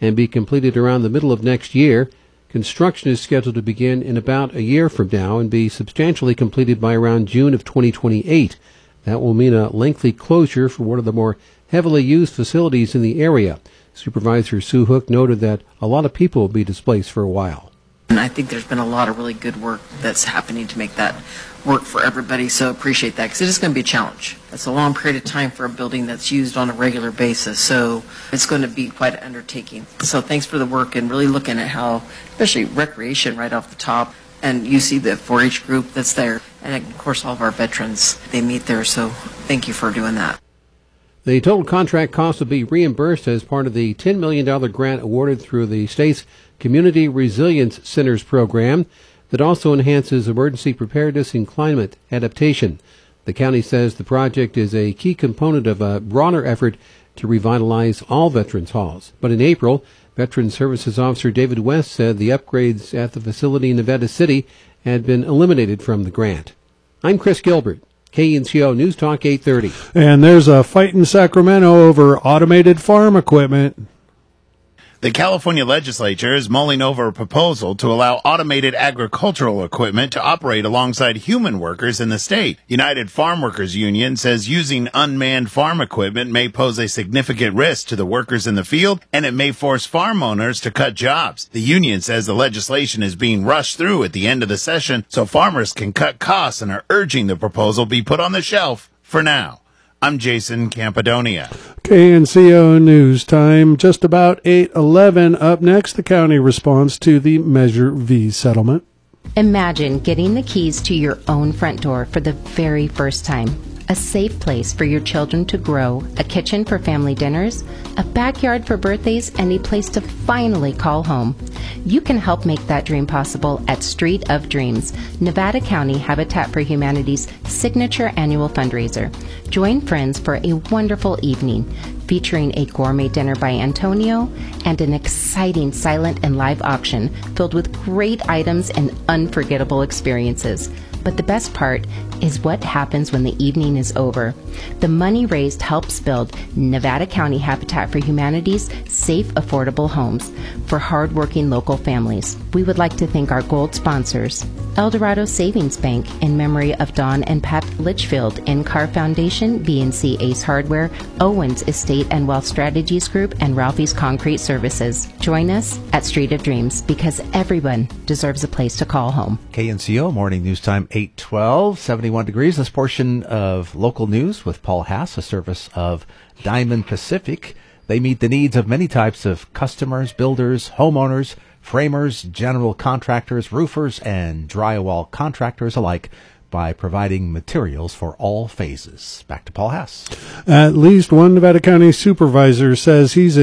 and be completed around the middle of next year. Construction is scheduled to begin in about a year from now and be substantially completed by around June of 2028. That will mean a lengthy closure for one of the more heavily used facilities in the area. Supervisor Sue Hook noted that a lot of people will be displaced for a while. And I think there's been a lot of really good work that's happening to make that work for everybody, so appreciate that, because it is going to be a challenge. It's a long period of time for a building that's used on a regular basis, so it's going to be quite an undertaking. So thanks for the work and really looking at how, especially recreation right off the top, and you see the 4-H group that's there, and of course all of our veterans, they meet there, so thank you for doing that. The total contract cost will be reimbursed as part of the $10 million grant awarded through the state's Community Resilience Centers program that also enhances emergency preparedness and climate adaptation. The county says the project is a key component of a broader effort to revitalize all veterans halls. But in April, Veterans Services Officer David West said the upgrades at the facility in Nevada City had been eliminated from the grant. I'm Chris Gilbert, KNCO News Talk 830. And there's a fight in Sacramento over automated farm equipment. The California legislature is mulling over a proposal to allow automated agricultural equipment to operate alongside human workers in the state. United Farm Workers Union says using unmanned farm equipment may pose a significant risk to the workers in the field, and it may force farm owners to cut jobs. The union says the legislation is being rushed through at the end of the session so farmers can cut costs and are urging the proposal be put on the shelf for now. I'm Jason Campadonia. KNCO News Time, just about 8:11. Up next, the county responds to the Measure V settlement. Imagine getting the keys to your own front door for the very first time. A safe place for your children to grow, a kitchen for family dinners, a backyard for birthdays, and a place to finally call home. You can help make that dream possible at Street of Dreams, Nevada County Habitat for Humanity's signature annual fundraiser. Join friends for a wonderful evening featuring a gourmet dinner by Antonio and an exciting silent and live auction filled with great items and unforgettable experiences. But the best part is what happens when the evening is over. The money raised helps build Nevada County Habitat for Humanity's safe, affordable homes for hardworking local families. We would like to thank our gold sponsors, Eldorado Savings Bank in memory of Don and Pat Litchfield, In-Car Foundation, BNC Ace Hardware, Owens Estate and Wealth Strategies Group, and Ralphie's Concrete Services. Join us at Street of Dreams because everyone deserves a place to call home. KNCO Morning News Time 8:12, 71 degrees. This portion of local news with Paul Haas, a service of Diamond Pacific. They meet the needs of many types of customers, builders, homeowners, framers, general contractors, roofers, and drywall contractors alike by providing materials for all phases. Back to Paul Haas. At least one Nevada County supervisor says he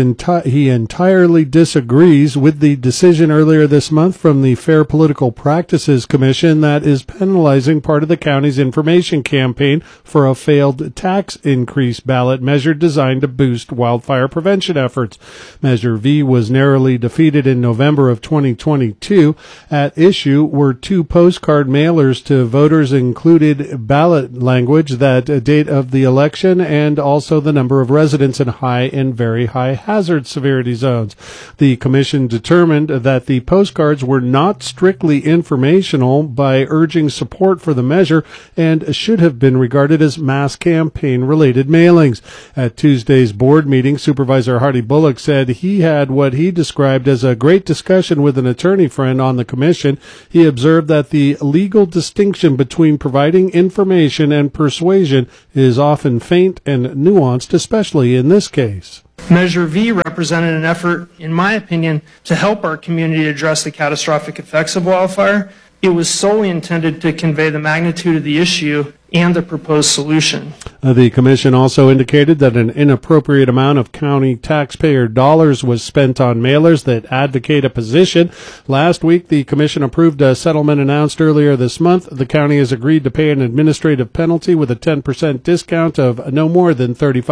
entirely disagrees with the decision earlier this month from the Fair Political Practices Commission that is penalizing part of the county's information campaign for a failed tax increase ballot measure designed to boost wildfire prevention efforts. Measure V was narrowly defeated in November of 2022. At issue were 2 postcard mailers to voters included ballot language, that date of the election, and also the number of residents in high and very high hazard severity zones. The commission determined that the postcards were not strictly informational by urging support for the measure and should have been regarded as mass campaign-related mailings. At Tuesday's board meeting, Supervisor Hardy Bullock said he had what he described as a great discussion with an attorney friend on the commission. He observed that the legal distinction between providing information and persuasion is often faint and nuanced, especially in this case. Measure V represented an effort, in my opinion, to help our community address the catastrophic effects of wildfire. It was solely intended to convey the magnitude of the issue and the proposed solution. The commission also indicated that an inappropriate amount of county taxpayer dollars was spent on mailers that advocate a position. Last week, the commission approved a settlement announced earlier this month. The county has agreed to pay an administrative penalty with a 10% discount of no more than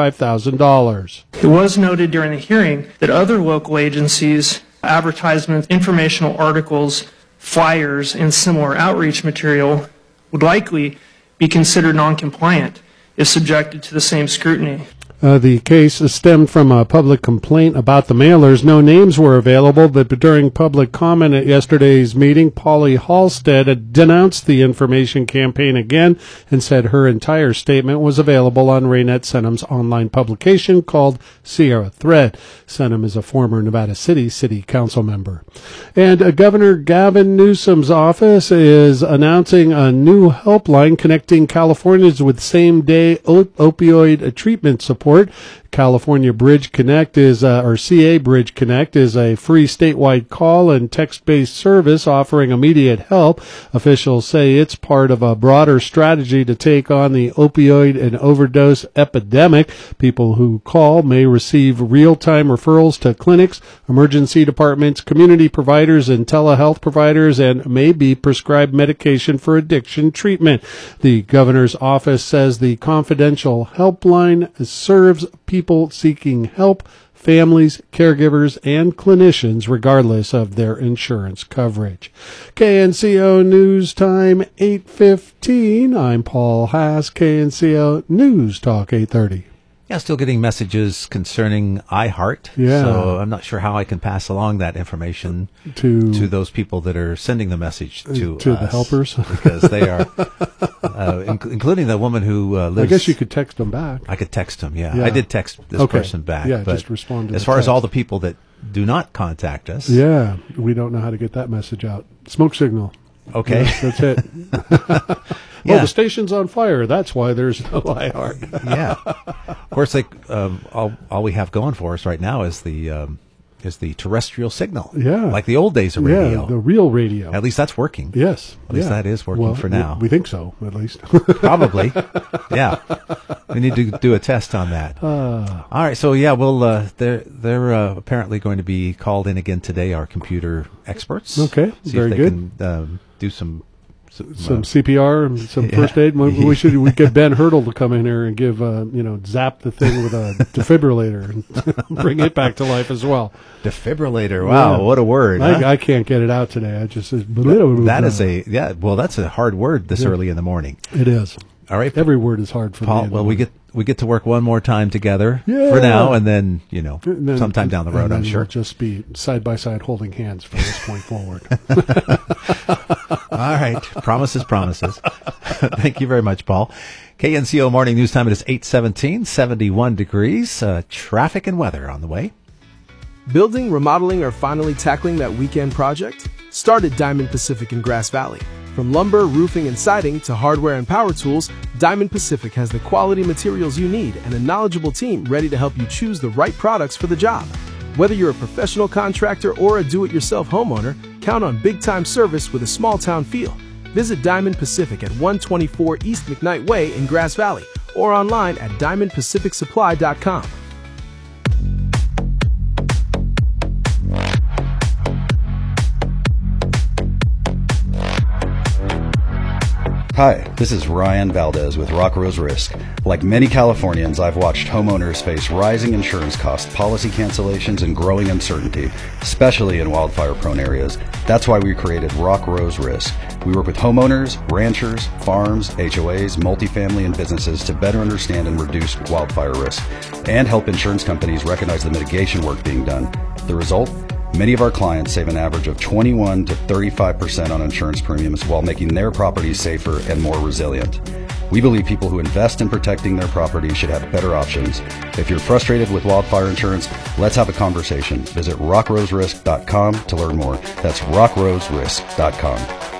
$35,000. It was noted during the hearing that other local agencies, advertisements, informational articles, flyers, and similar outreach material would likely be considered non-compliant if subjected to the same scrutiny. The case stemmed from a public complaint about the mailers. No names were available, but during public comment at yesterday's meeting, Polly Halstead denounced the information campaign again and said her entire statement was available on Raynette Senham's online publication called Sierra Thread. Senham is a former Nevada City council member. And Governor Gavin Newsom's office is announcing a new helpline connecting Californians with same-day opioid treatment support. California Bridge Connect is, or CA Bridge Connect is a free statewide call and text-based service offering immediate help. Officials say it's part of a broader strategy to take on the opioid and overdose epidemic. People who call may receive real-time referrals to clinics, emergency departments, community providers, and telehealth providers, and may be prescribed medication for addiction treatment. The governor's office says the confidential helpline serves people seeking help, families, caregivers, and clinicians, regardless of their insurance coverage. KNCO News Time 8:15. I'm Paul Haas, KNCO News Talk 8:30. Yeah, still getting messages concerning iHeart. Yeah. So I'm not sure how I can pass along that information to those people that are sending the message to us, the helpers. Because they are, including the woman who lives. I guess you could text them back. I could text them, yeah. I did text this person back. Yeah, but just respond to as the far as text. all the people that do not contact us. Yeah, we don't know how to get that message out. Smoke signal. Okay. That's it. Yeah. Well, the station's on fire. That's why there's no iHeart. Yeah. Of course, all we have going for us right now is the terrestrial signal. Yeah. Like the old days of radio. Yeah, the real radio. At least that's working. Yes. At least that is working for now. We think so, at least. Probably. Yeah. We need to do a test on that. All right. So yeah, we'll they're apparently going to be called in again today, our computer experts. Okay. See Very if they good. can do some CPR and some first aid. We get Ben Hurdle to come in here and give zap the thing with a defibrillator and bring it back to life as well. Defibrillator. Wow, Yeah. what a word! Huh? I can't get it out today. I just that's a hard word this early in the morning. It is. All right, Every word is hard for Paul. me. Well, we get to work one more time together Yeah. for now, and then And then- sometime down the road, and I'm then sure. We'll just be side by side holding hands from this point forward. All right. Promises. Thank you very much, Paul. KNCO Morning News Time. It is 8:17, 71 degrees. Traffic and weather on the way. Building, remodeling, or finally tackling that weekend project? Start at Diamond Pacific in Grass Valley. From lumber, roofing, and siding to hardware and power tools, Diamond Pacific has the quality materials you need and a knowledgeable team ready to help you choose the right products for the job. Whether you're a professional contractor or a do-it-yourself homeowner, count on big-time service with a small-town feel. Visit Diamond Pacific at 124 East McKnight Way in Grass Valley or online at diamondpacificsupply.com. Hi, this is Ryan Valdez with Rock Rose Risk. Like many Californians, I've watched homeowners face rising insurance costs, policy cancellations, and growing uncertainty, especially in wildfire-prone areas. That's why we created Rock Rose Risk. We work with homeowners, ranchers, farms, HOAs, multifamily, and businesses to better understand and reduce wildfire risk, and help insurance companies recognize the mitigation work being done. The result? Many of our clients save an average of 21 to 35% on insurance premiums while making their properties safer and more resilient. We believe people who invest in protecting their property should have better options. If you're frustrated with wildfire insurance, let's have a conversation. Visit rockroserisk.com to learn more. That's rockroserisk.com.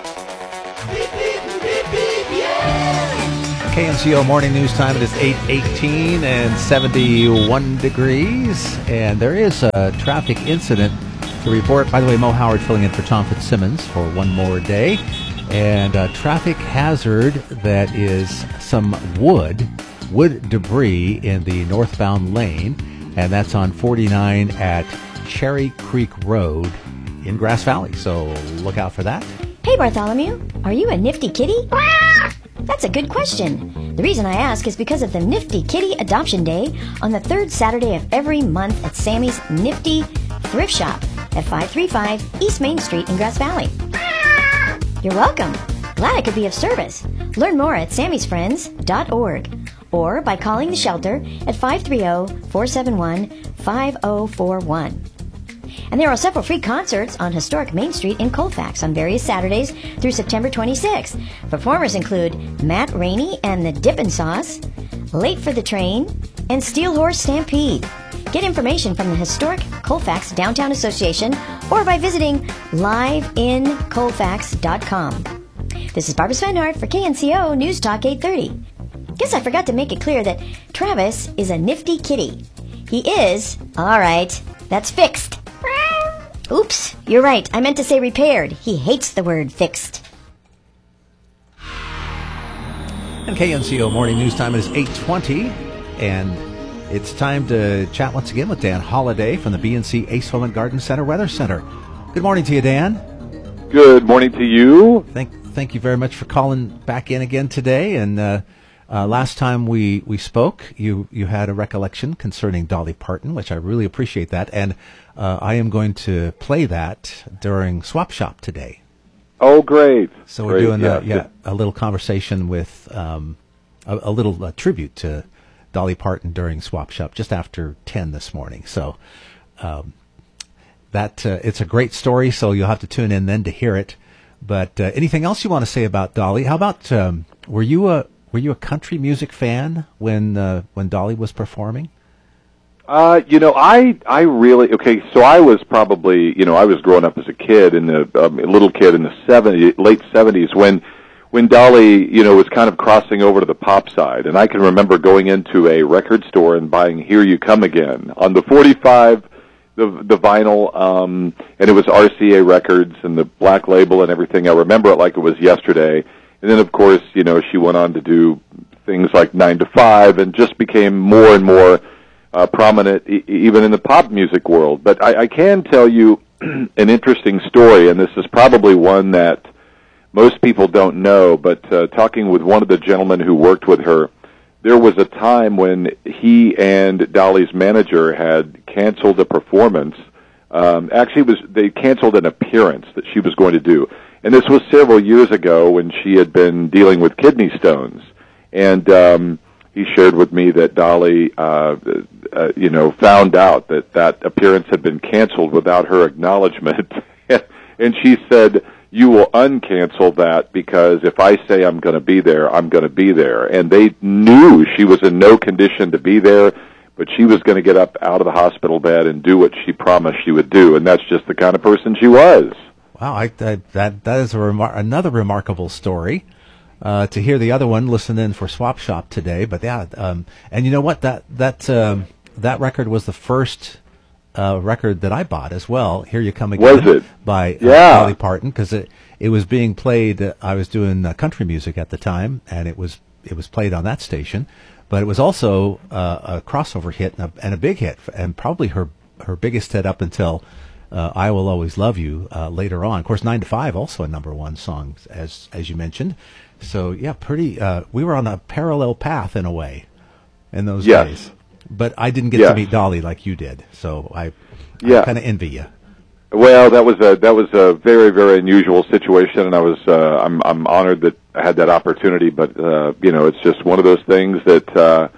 KNCO Morning News Time. It is 8:18 and 71 degrees. And there is a traffic incident to report. By the way, Mo Howard filling in for Tom Fitzsimmons for one more day. And a traffic hazard that is some wood debris in the northbound lane. And that's on 49 at Cherry Creek Road in Grass Valley. So look out for that. Hey, Bartholomew, are you a nifty kitty? That's a good question. The reason I ask is because of the Nifty Kitty Adoption Day on the third Saturday of every month at Sammy's Nifty Thrift Shop at 535 East Main Street in Grass Valley. You're welcome. Glad I could be of service. Learn more at sammysfriends.org or by calling the shelter at 530-471-5041. And there are several free concerts on historic Main Street in Colfax on various Saturdays through September 26th. Performers include Matt Rainey and the Dippin' Sauce, Late for the Train, and Steel Horse Stampede. Get information from the historic Colfax Downtown Association or by visiting liveincolfax.com. This is Barbara Svenhart for KNCO News Talk 830. Guess I forgot to make it clear that Travis is a nifty kitty. He is, all right, that's fixed. Oops, you're right. I meant to say repaired. He hates the word fixed. And KNCO Morning News Time is 8:20, and it's time to chat once again with Dan Holliday from the BNC Ace Home and Garden Center Weather Center. Good morning to you, Dan. Good morning to you. Thank you very much for calling back in again today. And last time we spoke, you had a recollection concerning Dolly Parton, which I really appreciate that. And I am going to play that during Swap Shop today. Oh, great. So we're doing a little conversation with a little tribute to Dolly Parton during Swap Shop just after 10 this morning. So it's a great story, so you'll have to tune in then to hear it. But anything else you want to say about Dolly? How about were you a country music fan when Dolly was performing? I really, so I was probably, I was growing up as a kid a little kid in the late 70s when Dolly, was kind of crossing over to the pop side. And I can remember going into a record store and buying Here You Come Again on the 45, the vinyl, and it was RCA Records and the black label and everything. I remember it like it was yesterday. And then, of course, she went on to do things like 9 to 5 and just became more and more prominent even in the pop music world. But I can tell you an interesting story, and this is probably one that most people don't know, but talking with one of the gentlemen who worked with her, there was a time when he and Dolly's manager had canceled a performance. They canceled an appearance that she was going to do. And this was several years ago when she had been dealing with kidney stones. And he shared with me that Dolly, found out that appearance had been canceled without her acknowledgement. And she said, "You will uncancel that because if I say I'm going to be there, I'm going to be there." And they knew she was in no condition to be there, but she was going to get up out of the hospital bed and do what she promised she would do. And that's just the kind of person she was. Wow, that is another remarkable story. To hear the other one, listen in for Swap Shop today. But and you know what? That record was the first record that I bought as well. Here You Come Again. Was it? By Dolly Parton, because it was being played. I was doing country music at the time, and it was played on that station. But it was also a crossover hit and a big hit, and probably her biggest hit up until I Will Always Love You later on. Of course, 9 to 5 also a number one song, as you mentioned. So yeah, pretty. We were on a parallel path in a way in those days. But I didn't get to meet Dolly like you did, so I kind of envy you. Well, that was a very, very unusual situation, and I'm honored that I had that opportunity. But it's just one of those things that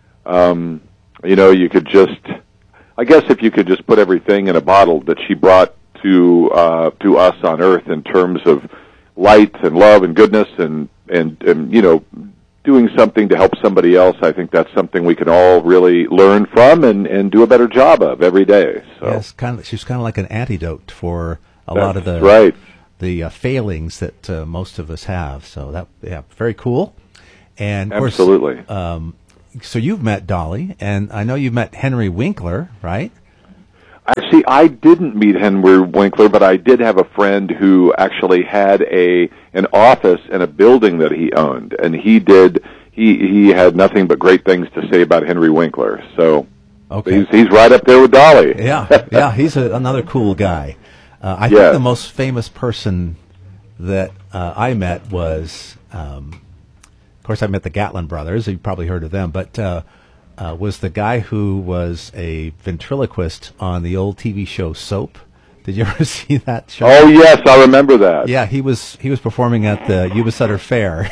you could just. I guess if you could just put everything in a bottle that she brought to us on Earth in terms of light and love and goodness and doing something to help somebody else, I think that's something we can all really learn from and do a better job of every day. So yes, she's kind of like an antidote for a lot of the failings that most of us have. So very cool. And of absolutely. Course, so you've met Dolly, and I know you've met Henry Winkler, right? Actually, I didn't meet Henry Winkler, but I did have a friend who actually had an office in a building that he owned, and he had nothing but great things to say about Henry Winkler. So he's right up there with Dolly. Yeah, he's another cool guy. I think the most famous person that I met was, of course, I met the Gatlin brothers. You've probably heard of them, but was the guy who was a ventriloquist on the old TV show Soap. Did you ever see that show? Oh yes, I remember that. Yeah, he was performing at the Yuba Sutter Fair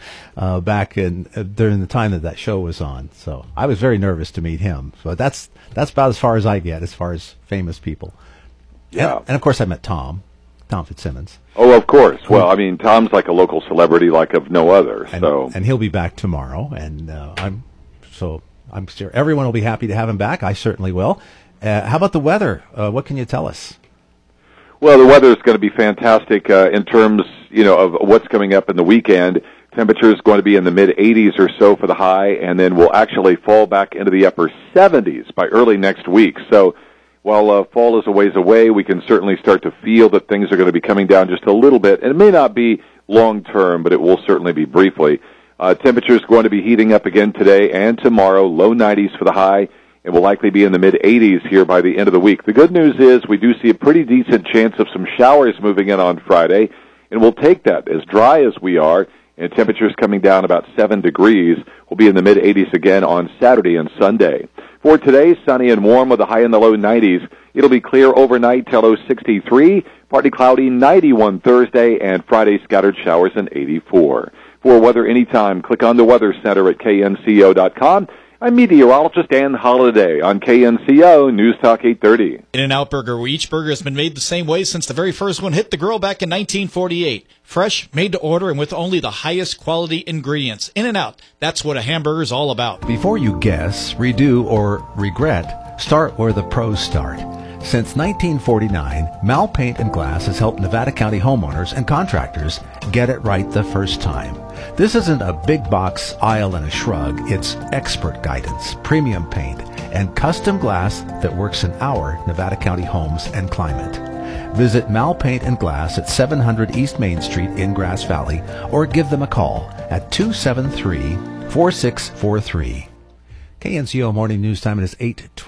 back in during the time that show was on. So I was very nervous to meet him. So that's about as far as I get as far as famous people. Yeah, and of course I met Tom Fitzsimmons. Oh, of course. Well, I mean, Tom's like a local celebrity, like of no other. And he'll be back tomorrow, and I'm sure everyone will be happy to have him back. I certainly will. How about the weather? What can you tell us? Well, the weather is going to be fantastic in terms, of what's coming up in the weekend. Temperature is going to be in the mid-80s or so for the high, and then we'll actually fall back into the upper 70s by early next week. So while fall is a ways away, we can certainly start to feel that things are going to be coming down just a little bit. And it may not be long-term, but it will certainly be briefly. Temperature is going to be heating up again today and tomorrow, low 90s for the high. It will likely be in the mid-80s here by the end of the week. The good news is we do see a pretty decent chance of some showers moving in on Friday, and we'll take that. As dry as we are, and temperatures coming down about 7 degrees, we'll be in the mid-80s again on Saturday and Sunday. For today, sunny and warm with a high in the low 90s. It'll be clear overnight till low 63, partly cloudy 91 Thursday, and Friday scattered showers in 84. For weather anytime, click on the Weather Center at knco.com. I'm meteorologist Ann Holiday on KNCO News Talk 830. In-N-Out Burger, where each burger has been made the same way since the very first one hit the grill back in 1948. Fresh, made to order, and with only the highest quality ingredients. In-N-Out, that's what a hamburger is all about. Before you guess, redo, or regret, start where the pros start. Since 1949, Mal Paint and Glass has helped Nevada County homeowners and contractors get it right the first time. This isn't a big box aisle and a shrug. It's expert guidance, premium paint, and custom glass that works in our Nevada County homes and climate. Visit Mal Paint and Glass at 700 East Main Street in Grass Valley, or give them a call at 273-4643. KNCO Morning News Time. It is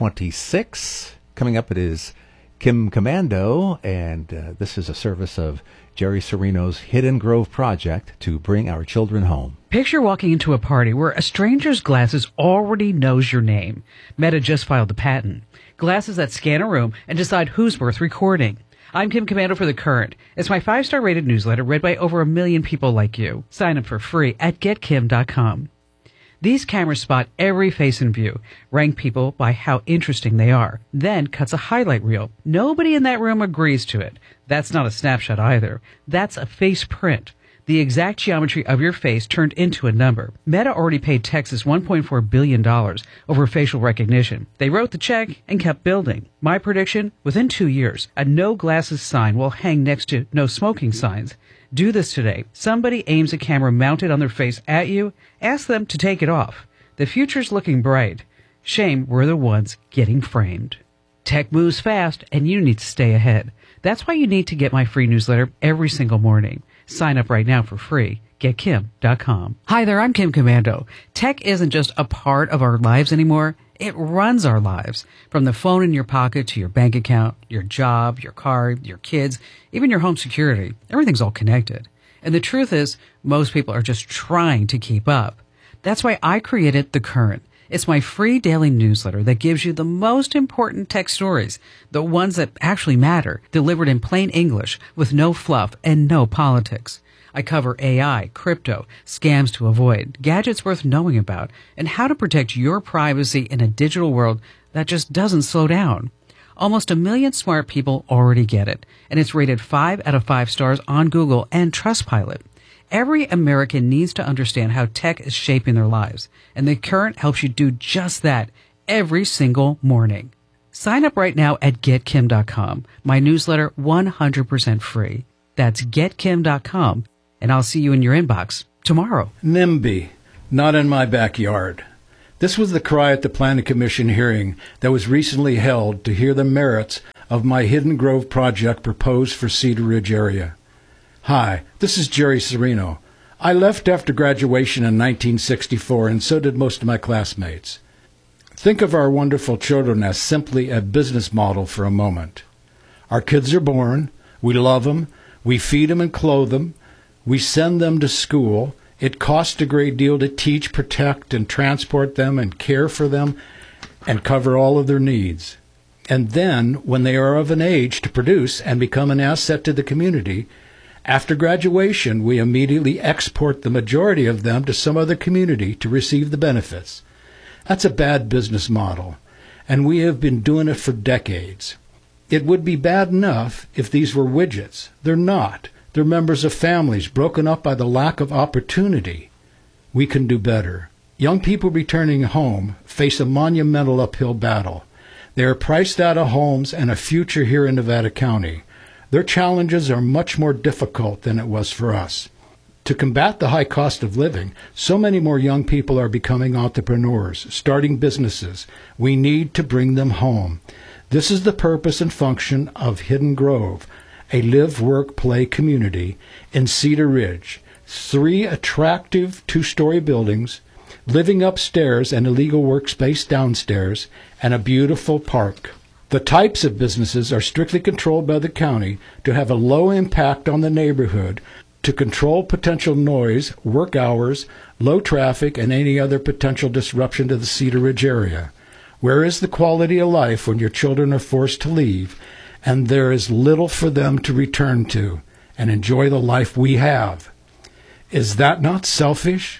8:26. Coming up, it is Kim Commando, and this is a service of Jerry Serino's Hidden Grove Project to bring our children home. Picture walking into a party where a stranger's glasses already knows your name. Meta just filed a patent. Glasses that scan a room and decide who's worth recording. I'm Kim Commando for The Current. It's my 5-star rated newsletter read by over 1 million people like you. Sign up for free at getkim.com. These cameras spot every face in view, rank people by how interesting they are, then cuts a highlight reel. Nobody in that room agrees to it. That's not a snapshot either. That's a face print. The exact geometry of your face turned into a number. Meta already paid Texas $1.4 billion over facial recognition. They wrote the check and kept building. My prediction, within 2 years, a no glasses sign will hang next to no smoking signs. Do this today. Somebody aims a camera mounted on their face at you, ask them to take it off. The future's looking bright. Shame we're the ones getting framed. Tech moves fast, and you need to stay ahead. That's why you need to get my free newsletter every single morning. Sign up right now for free. GetKim.com. Hi there, I'm Kim Commando. Tech isn't just a part of our lives anymore. It runs our lives. From the phone in your pocket to your bank account, your job, your car, your kids, even your home security. Everything's all connected. And the truth is, most people are just trying to keep up. That's why I created The Current. It's my free daily newsletter that gives you the most important tech stories, the ones that actually matter, delivered in plain English with no fluff and no politics. I cover AI, crypto, scams to avoid, gadgets worth knowing about, and how to protect your privacy in a digital world that just doesn't slow down. Almost 1 million smart people already get it, and it's rated 5 out of 5 stars on Google and Trustpilot. Every American needs to understand how tech is shaping their lives, and The Current helps you do just that every single morning. Sign up right now at getkim.com. My newsletter 100% free. That's getkim.com, and I'll see you in your inbox tomorrow. NIMBY, not in my backyard. This was the cry at the Planning Commission hearing that was recently held to hear the merits of my Hidden Grove project proposed for Cedar Ridge area. Hi, this is Jerry Serino. I left after graduation in 1964, and so did most of my classmates. Think of our wonderful children as simply a business model for a moment. Our kids are born, we love them, we feed them and clothe them, we send them to school. It costs a great deal to teach, protect, and transport them and care for them and cover all of their needs. And then, when they are of an age to produce and become an asset to the community, after graduation, we immediately export the majority of them to some other community to receive the benefits. That's a bad business model, and we have been doing it for decades. It would be bad enough if these were widgets. They're not. They're members of families broken up by the lack of opportunity. We can do better. Young people returning home face a monumental uphill battle. They are priced out of homes and a future here in Nevada County. Their challenges are much more difficult than it was for us. To combat the high cost of living, so many more young people are becoming entrepreneurs, starting businesses. We need to bring them home. This is the purpose and function of Hidden Grove, a live, work, play community in Cedar Ridge. 3 attractive 2-story buildings, living upstairs and a legal workspace downstairs, and a beautiful park. The types of businesses are strictly controlled by the county to have a low impact on the neighborhood, to control potential noise, work hours, low traffic, and any other potential disruption to the Cedar Ridge area. Where is the quality of life when your children are forced to leave and there is little for them to return to and enjoy the life we have? Is that not selfish?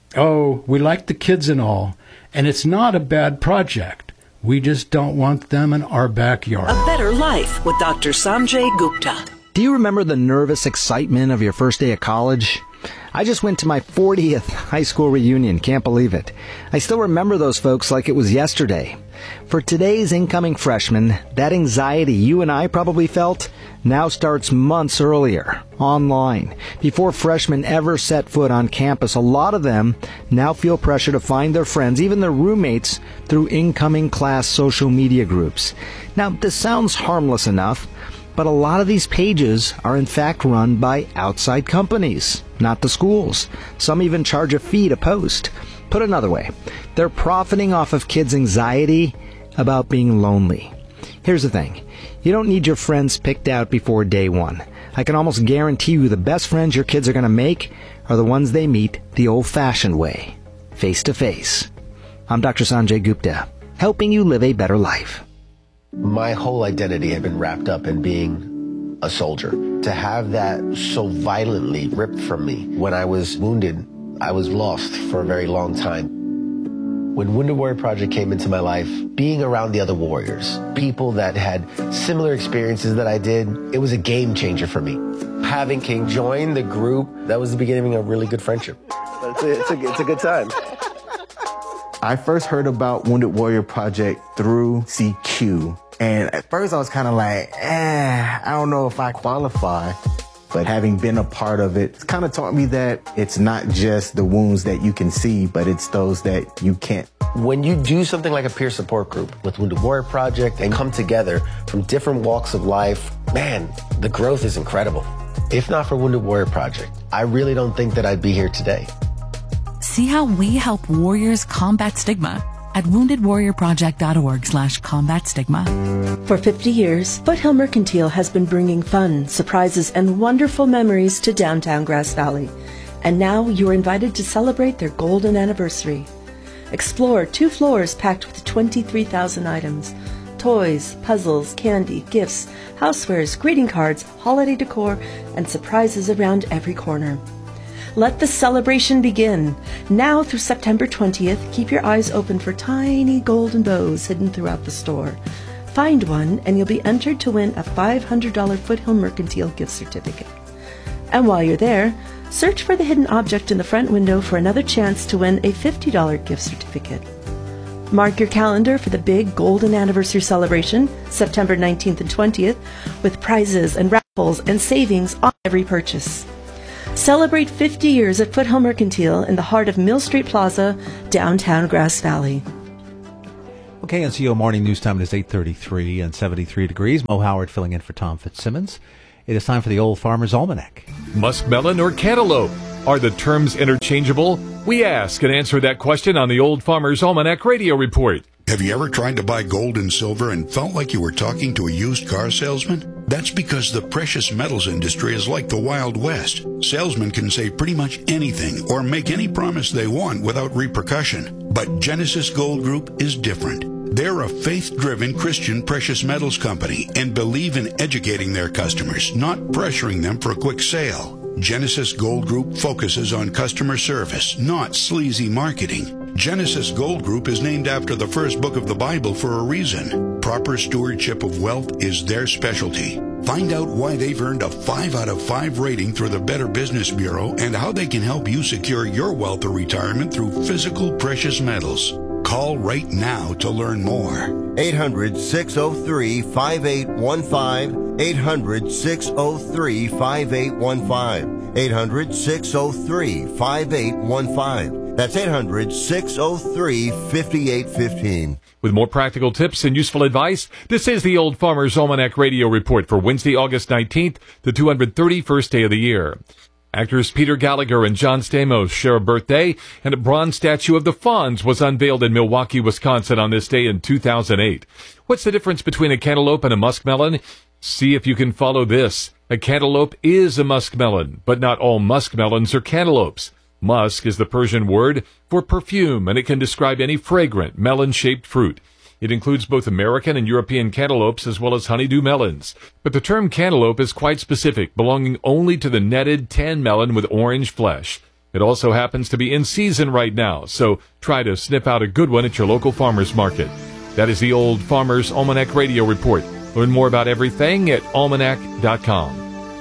Oh, we like the kids and all, and it's not a bad project. We just don't want them in our backyard. A Better Life with Dr. Sanjay Gupta. Do you remember the nervous excitement of your first day of college? I just went to my 40th high school reunion. Can't believe it. I still remember those folks like it was yesterday. For today's incoming freshmen, that anxiety you and I probably felt now starts months earlier, online. Before freshmen ever set foot on campus, a lot of them now feel pressure to find their friends, even their roommates, through incoming class social media groups. Now, this sounds harmless enough, but a lot of these pages are in fact run by outside companies, not the schools. Some even charge a fee to post. Put another way, they're profiting off of kids' anxiety about being lonely. Here's the thing. You don't need your friends picked out before day one. I can almost guarantee you the best friends your kids are going to make are the ones they meet the old-fashioned way, face-to-face. I'm Dr. Sanjay Gupta, helping you live a better life. My whole identity had been wrapped up in being a soldier. To have that so violently ripped from me when I was wounded, I was lost for a very long time. When Wounded Warrior Project came into my life, being around the other warriors, people that had similar experiences that I did, it was a game changer for me. Having King join the group, that was the beginning of a really good friendship. It's a good time. I first heard about Wounded Warrior Project through CQ. And at first I was kind of like, I don't know if I qualify. But having been a part of it, it's kind of taught me that it's not just the wounds that you can see, but it's those that you can't. When you do something like a peer support group with Wounded Warrior Project and come together from different walks of life, man, the growth is incredible. If not for Wounded Warrior Project, I really don't think that I'd be here today. See how we help warriors combat stigma at woundedwarriorproject.org/combat stigma. For 50 years, Foothill Mercantile has been bringing fun, surprises, and wonderful memories to downtown Grass Valley. And now you're invited to celebrate their golden anniversary. Explore 2 floors packed with 23,000 items. Toys, puzzles, candy, gifts, housewares, greeting cards, holiday decor, and surprises around every corner. Let the celebration begin. Now through September 20th, keep your eyes open for tiny golden bows hidden throughout the store. Find one and you'll be entered to win a $500 Foothill Mercantile gift certificate. And while you're there, search for the hidden object in the front window for another chance to win a $50 gift certificate. Mark your calendar for the big golden anniversary celebration, September 19th and 20th, with prizes and raffles and savings on every purchase. Celebrate 50 years at Foothill Mercantile in the heart of Mill Street Plaza, downtown Grass Valley. Okay, NCO Morning News Time is 8:33 and 73 degrees. Mo Howard filling in for Tom Fitzsimmons. It is time for the Old Farmer's Almanac. Muskmelon or cantaloupe? Are the terms interchangeable? We ask and answer that question on the Old Farmer's Almanac radio report. Have you ever tried to buy gold and silver and felt like you were talking to a used car salesman? That's because the precious metals industry is like the Wild West. Salesmen can say pretty much anything or make any promise they want without repercussion. But Genesis Gold Group is different. They're a faith-driven Christian precious metals company and believe in educating their customers, not pressuring them for a quick sale. Genesis Gold Group focuses on customer service, not sleazy marketing. Genesis Gold Group is named after the first book of the Bible for a reason. Proper stewardship of wealth is their specialty. Find out why they've earned a 5 out of 5 rating through the Better Business Bureau and how they can help you secure your wealth or retirement through physical precious metals. Call right now to learn more. 800-603-5815. 800-603-5815. 800-603-5815. That's 800-603-5815. With more practical tips and useful advice, this is the Old Farmer's Almanac Radio Report for Wednesday, August 19th, the 231st day of the year. Actors Peter Gallagher and John Stamos share a birthday, and a bronze statue of the Fonz was unveiled in Milwaukee, Wisconsin on this day in 2008. What's the difference between a cantaloupe and a muskmelon? See if you can follow this. A cantaloupe is a muskmelon, but not all muskmelons are cantaloupes. Musk is the Persian word for perfume, and it can describe any fragrant, melon-shaped fruit. It includes both American and European cantaloupes as well as honeydew melons. But the term cantaloupe is quite specific, belonging only to the netted tan melon with orange flesh. It also happens to be in season right now, so try to sniff out a good one at your local farmer's market. That is the Old Farmer's Almanac Radio Report. Learn more about everything at almanac.com.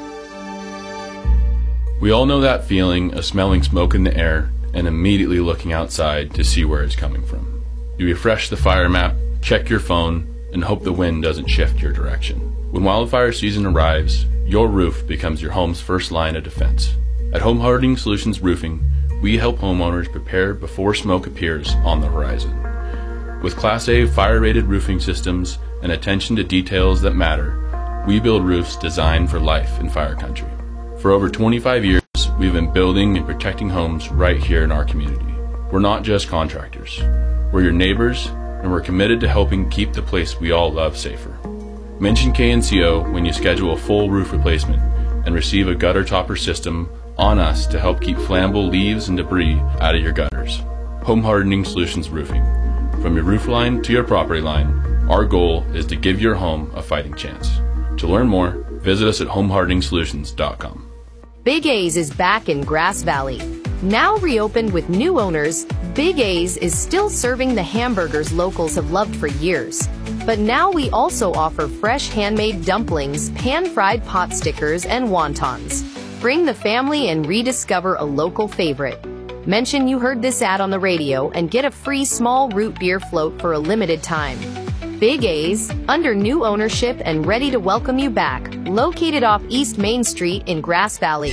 We all know that feeling of smelling smoke in the air and immediately looking outside to see where it's coming from. You refresh the fire map, check your phone, and hope the wind doesn't shift your direction. When wildfire season arrives, your roof becomes your home's first line of defense. At Home Hardening Solutions Roofing, we help homeowners prepare before smoke appears on the horizon. With Class A fire-rated roofing systems and attention to details that matter, we build roofs designed for life in fire country. For over 25 years, we've been building and protecting homes right here in our community. We're not just contractors. We're your neighbors, and we're committed to helping keep the place we all love safer. Mention KNCO when you schedule a full roof replacement and receive a gutter topper system on us to help keep flammable leaves and debris out of your gutters. Home Hardening Solutions Roofing. From your roof line to your property line, our goal is to give your home a fighting chance. To learn more, visit us at homehardeningsolutions.com. Big A's is back in Grass Valley. Now reopened with new owners, Big A's is still serving the hamburgers locals have loved for years. But now we also offer fresh handmade dumplings, pan-fried pot stickers, and wontons. Bring the family and rediscover a local favorite. Mention you heard this ad on the radio and get a free small root beer float for a limited time. Big A's, under new ownership and ready to welcome you back. Located off East Main Street in Grass Valley.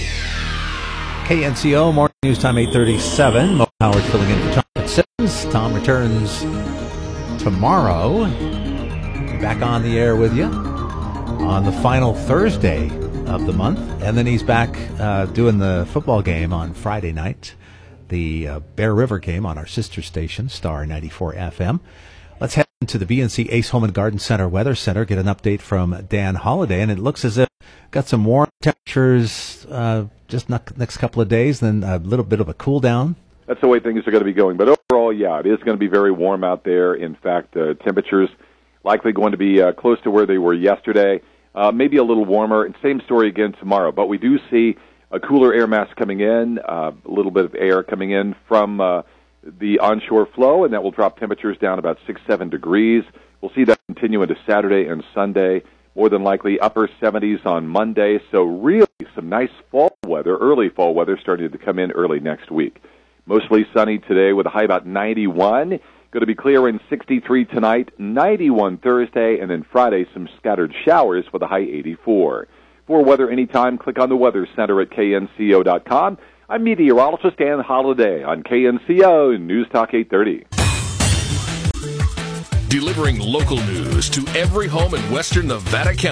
KNCO, morning news time 8:37. Mo Howard filling in for Tom Fitzsimmons. Tom returns tomorrow. Be back on the air with you on the final Thursday of the month. And then he's back doing the football game on Friday night. The Bear River game on our sister station, Star 94 FM. Let's head into the BNC Ace Home and Garden Center Weather Center, get an update from Dan Holliday, and it looks as if got some warm temperatures just next couple of days, then a little bit of a cool down. That's the way things are going to be going. But overall, yeah, it is going to be very warm out there. In fact, temperatures likely going to be close to where they were yesterday, maybe a little warmer. And same story again tomorrow. But we do see a cooler air mass coming in, a little bit of air coming in from the onshore flow, and that will drop temperatures down about 6-7 degrees. We'll see that continue into Saturday and Sunday, more than likely upper 70s on Monday. So really some nice fall weather, early fall weather starting to come in early next week. Mostly sunny today with a high about 91. Going to be clear in 63 tonight, 91 Thursday, and then Friday some scattered showers with a high 84. For weather anytime, click on the Weather Center at knco.com. I'm meteorologist Dan Holliday on KNCO News Talk 830. Delivering local news to every home in western Nevada County.